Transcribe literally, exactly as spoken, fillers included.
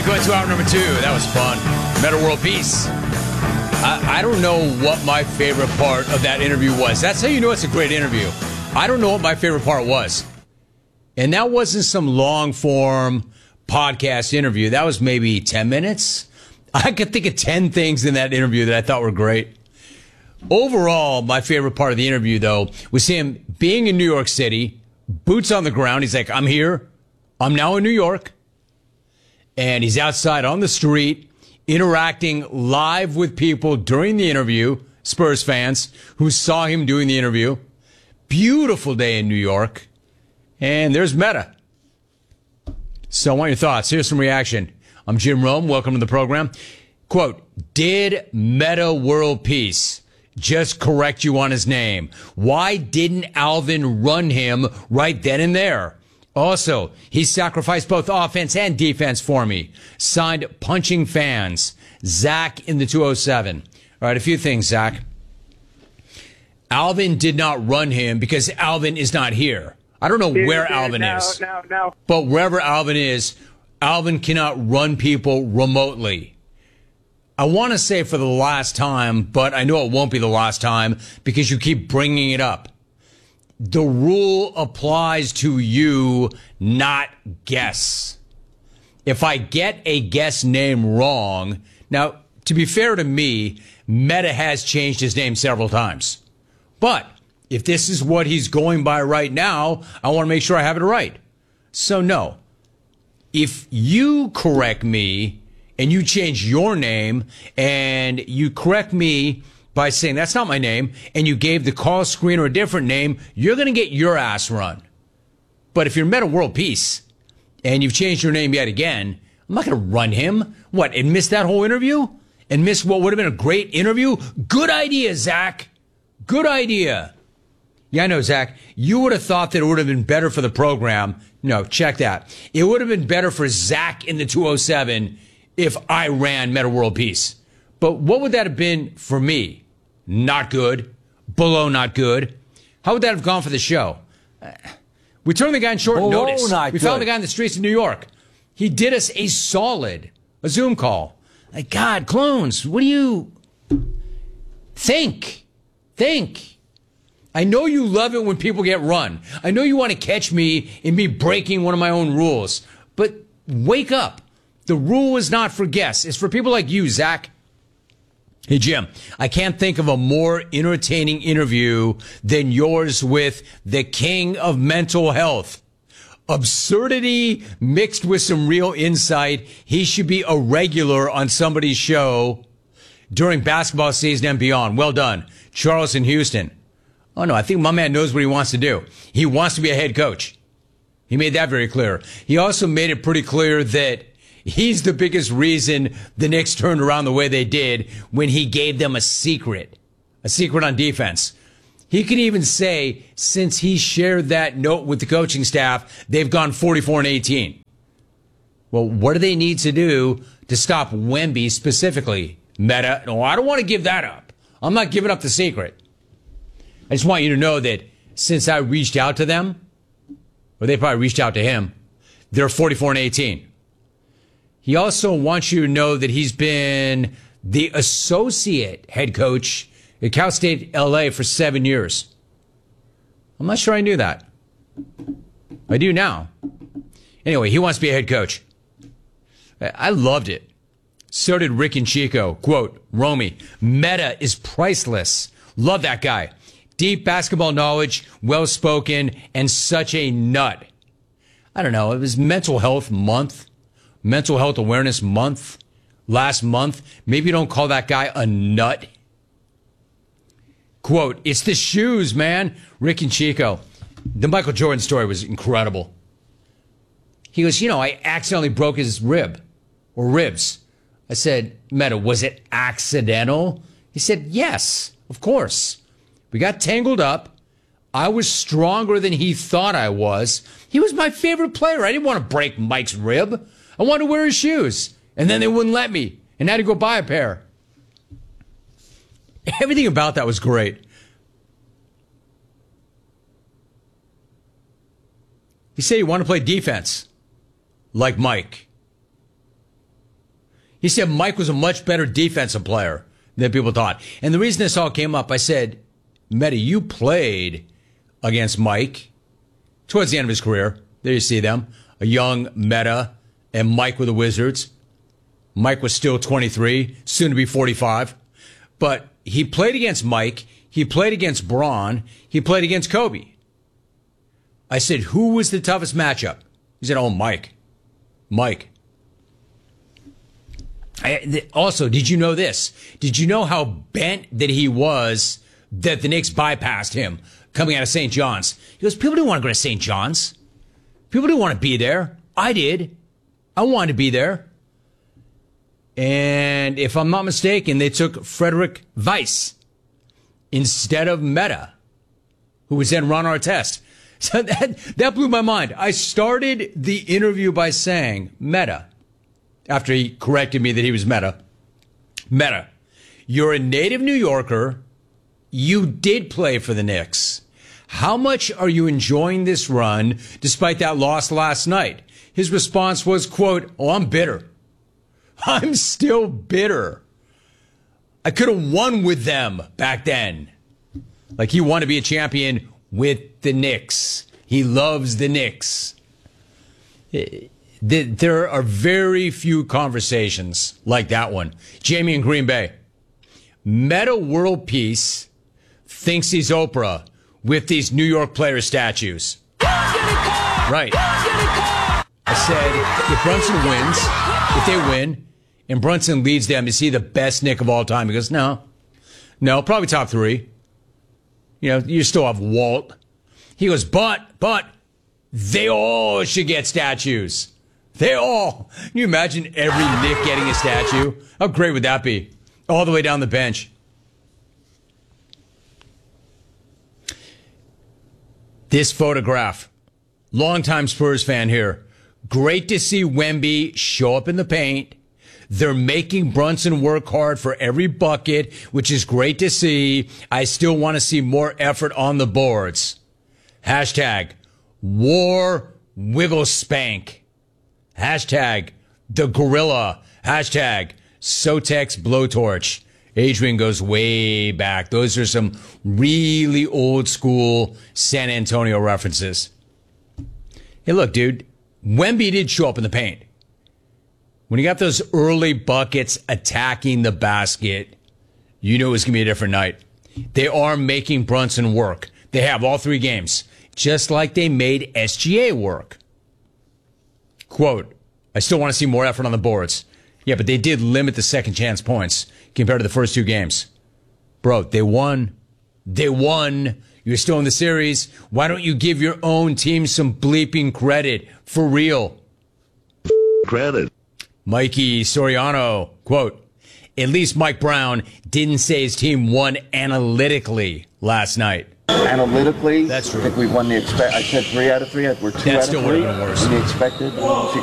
we go into hour number two. That was fun. Meta World Peace. I, I don't know what my favorite part of that interview was. That's how you know it's a great interview. I don't know what my favorite part was. And that wasn't some long-form podcast interview. That was maybe ten minutes. I could think of ten things in that interview that I thought were great. Overall, my favorite part of the interview, though, was him being in New York City, boots on the ground. He's like, I'm here. I'm now in New York. And he's outside on the street, interacting live with people during the interview, Spurs fans who saw him doing the interview. Beautiful day in New York. And there's Meta. So I want your thoughts. Here's some reaction. I'm Jim Rome. Welcome to the program. Quote, did Meta World Peace just correct you on his name? Why didn't Alvin run him right then and there? Also, he sacrificed both offense and defense for me. Signed Punching Fans. Zach in the two oh seven. All right, a few things, Zach. Alvin did not run him because Alvin is not here. I don't know Dude, where dude, Alvin no, is. No, no. But wherever Alvin is, Alvin cannot run people remotely. I want to say for the last time, but I know it won't be the last time because you keep bringing it up. The rule applies to you, not guess. If I get a guess name wrong, now, to be fair to me, Meta has changed his name several times. But if this is what he's going by right now, I want to make sure I have it right. So no. If you correct me and you change your name and you correct me by saying that's not my name and you gave the call screener a different name, you're going to get your ass run. But if you're Meta World Peace and you've changed your name yet again, I'm not going to run him. What, and miss that whole interview? And miss what would have been a great interview? Good idea, Zach. Good idea. Yeah, I know, Zach. You would have thought that it would have been better for the program. No, check that. It would have been better for Zach in the two oh seven if I ran Meta World Peace. But what would that have been for me? Not good. Below not good. How would that have gone for the show? We turned the guy on short Below notice. not we good. found the guy in the streets of New York. He did us a solid, a Zoom call. Like, God, clones, what do you think? Think. I know you love it when people get run. I know you want to catch me in me breaking one of my own rules. But wake up. The rule is not for guests. It's for people like you, Zach. Hey, Jim, I can't think of a more entertaining interview than yours with the king of mental health. Absurdity mixed with some real insight. He should be a regular on somebody's show during basketball season and beyond. Well done. Charles in Houston. Oh, no, I think my man knows what he wants to do. He wants to be a head coach. He made that very clear. He also made it pretty clear that he's the biggest reason the Knicks turned around the way they did when he gave them a secret, a secret on defense. He could even say, since he shared that note with the coaching staff, they've gone forty-four and eighteen. Well, what do they need to do to stop Wemby specifically? Meta, no, I don't want to give that up. I'm not giving up the secret. I just want you to know that since I reached out to them, or they probably reached out to him, they're forty-four and eighteen. He also wants you to know that he's been the associate head coach at Cal State L A for seven years. I'm not sure I knew that. I do now. Anyway, he wants to be a head coach. I loved it. So did Rick and Chico. Quote, Romy, Meta is priceless. Love that guy. Deep basketball knowledge, well-spoken, and such a nut. I don't know. It was Mental Health Month. Mental Health Awareness Month last month. Maybe you don't call that guy a nut. Quote, it's the shoes, man. Rick and Chico. The Michael Jordan story was incredible. He goes, you know, I accidentally broke his rib or ribs. I said, Meta, was it accidental? He said, yes, of course. We got tangled up. I was stronger than he thought I was. He was my favorite player. I didn't want to break Mike's rib. I wanted to wear his shoes. And then they wouldn't let me. And I had to go buy a pair. Everything about that was great. He said he wanted to play defense, like Mike. He said Mike was a much better defensive player than people thought. And the reason this all came up, I said, Meta, you played against Mike towards the end of his career. There you see them. A young Meta and Mike with the Wizards. Mike was still twenty-three, soon to be forty-five. But he played against Mike. He played against Braun. He played against Kobe. I said, who was the toughest matchup? He said, oh, Mike. Mike. I, th- also, did you know this? Did you know how bent that he was that the Knicks bypassed him coming out of Saint John's? He goes, people didn't want to go to Saint John's. People didn't want to be there. I did. I wanted to be there. And if I'm not mistaken, they took Frederick Weiss instead of Meta, who was then Ron Artest. So that, that blew my mind. I started the interview by saying, Meta, after he corrected me that he was Meta. Meta, you're a native New Yorker. You did play for the Knicks. How much are you enjoying this run despite that loss last night? His response was, quote, oh, I'm bitter. I'm still bitter. I could have won with them back then. Like he wanted to be a champion with the Knicks. He loves the Knicks. There are very few conversations like that one. Jamie in Green Bay. Meta World Peace thinks he's Oprah with these New York player statues. Right. I said, if Brunson wins, if they win, and Brunson leads them, is he the best Knick of all time? He goes, no. No, probably top three. You know, you still have Walt. He goes, but, but, they all should get statues. They all. Can you imagine every Knick getting a statue? How great would that be? All the way down the bench. This photograph. Longtime Spurs fan here. Great to see Wemby show up in the paint. They're making Brunson work hard for every bucket, which is great to see. I still want to see more effort on the boards. Hashtag War Wiggle Spank. Hashtag The Gorilla. Hashtag Sotex Blowtorch. Adrian goes way back. Those are some really old school San Antonio references. Hey, look, dude. Wemby did show up in the paint. When he got those early buckets attacking the basket, you knew it was going to be a different night. They are making Brunson work. They have all three games, just like they made S G A work. Quote, I still want to see more effort on the boards. Yeah, but they did limit the second chance points compared to the first two games. Bro, they won. They won. You're still in the series. Why don't you give your own team some bleeping credit? For real. Credit. Mikey Soriano, quote, at least Mike Brown didn't say his team won analytically last night. Analytically, that's true. I think we won the expect. I said three out of three. We're two that out still of three. Would have been worse. We expected.